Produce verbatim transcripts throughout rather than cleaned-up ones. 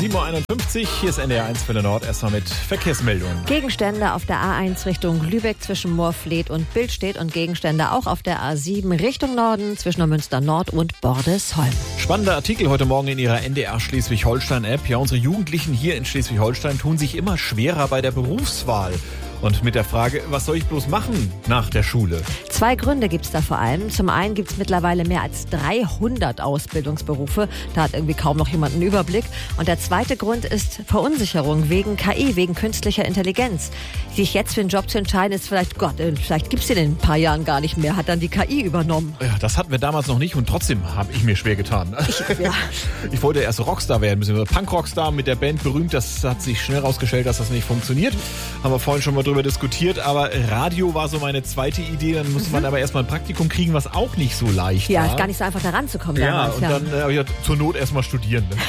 sieben Uhr einundfünfzig, hier ist N D R eins Welle Nord. Erstmal mit Verkehrsmeldungen. Gegenstände auf der A eins Richtung Lübeck zwischen Moorfleet und Billstedt und Gegenstände auch auf der A sieben Richtung Norden zwischen Neumünster Nord und Bordesholm. Spannender Artikel heute Morgen in Ihrer N D R Schleswig-Holstein-App. Ja, unsere Jugendlichen hier in Schleswig-Holstein tun sich immer schwerer bei der Berufswahl. Und mit der Frage, was soll ich bloß machen nach der Schule? Zwei Gründe gibt es da vor allem. Zum einen gibt es mittlerweile mehr als dreihundert Ausbildungsberufe. Da hat irgendwie kaum noch jemand einen Überblick. Und der zweite Grund ist Verunsicherung wegen K I, wegen künstlicher Intelligenz. Sich jetzt für einen Job zu entscheiden, ist vielleicht, Gott, vielleicht gibt es den in ein paar Jahren gar nicht mehr. Hat dann die K I übernommen. Ja, das hatten wir damals noch nicht und trotzdem habe ich mir schwer getan. Ich, ja. ich wollte erst Rockstar werden, beziehungsweise Punk-Rockstar mit der Band berühmt. Das hat sich schnell rausgestellt, dass das nicht funktioniert. Haben wir vorhin schon mal drüber diskutiert, aber Radio war so meine zweite Idee. Dann musste man aber erstmal ein Praktikum kriegen, was auch nicht so leicht ja, war. Ja, ist gar nicht so einfach da ranzukommen. Ja, damals, und ja. dann äh, habe ich gesagt, zur Not erstmal studieren. Ne?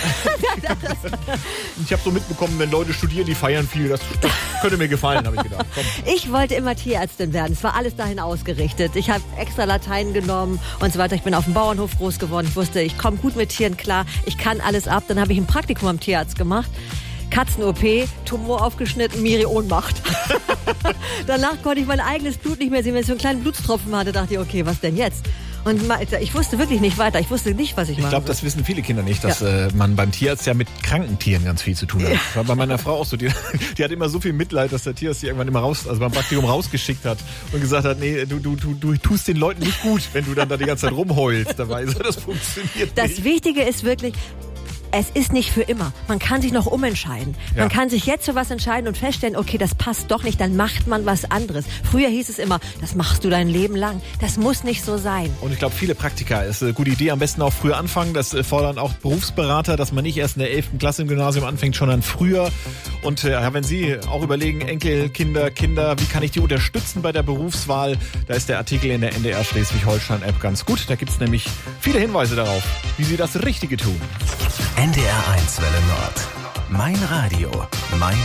Ich habe so mitbekommen, wenn Leute studieren, die feiern viel. Das, das könnte mir gefallen, habe ich gedacht. Komm. Ich wollte immer Tierärztin werden. Es war alles dahin ausgerichtet. Ich habe extra Latein genommen und so weiter. Ich bin auf dem Bauernhof groß geworden. Ich wusste, ich komme gut mit Tieren klar. Ich kann alles ab. Dann habe ich ein Praktikum am Tierarzt gemacht. Katzen-O P, Tumor aufgeschnitten, Miri Ohnmacht. Danach konnte ich mein eigenes Blut nicht mehr sehen. Wenn ich so einen kleinen Blutstropfen hatte, dachte ich, okay, was denn jetzt? Und ich wusste wirklich nicht weiter. Ich wusste nicht, was ich mache. Ich glaube, das wissen viele Kinder nicht, dass ja. äh, man beim Tierarzt ja mit kranken Tieren ganz viel zu tun hat. Ja. Das war bei meiner Frau auch so. Die, die hat immer so viel Mitleid, dass der Tierarzt sie irgendwann immer raus, also beim Praktikum rausgeschickt hat und gesagt hat, nee, du, du, du, du tust den Leuten nicht gut, wenn du dann da die ganze Zeit rumheulst dabei. So, das funktioniert das nicht. Das Wichtige ist wirklich, es ist nicht für immer. Man kann sich noch umentscheiden. Ja. Man kann sich jetzt für was entscheiden und feststellen, okay, das passt doch nicht, dann macht man was anderes. Früher hieß es immer, das machst du dein Leben lang. Das muss nicht so sein. Und ich glaube, viele Praktika ist eine gute Idee. Am besten auch früher anfangen. Das fordern auch Berufsberater, dass man nicht erst in der elften Klasse im Gymnasium anfängt, schon dann früher. Und äh, wenn Sie auch überlegen, Enkel, Kinder, Kinder, wie kann ich die unterstützen bei der Berufswahl? Da ist der Artikel in der N D R Schleswig-Holstein-App ganz gut. Da gibt es nämlich viele Hinweise darauf, wie Sie das Richtige tun. N D R eins Welle Nord. Mein Radio. Mein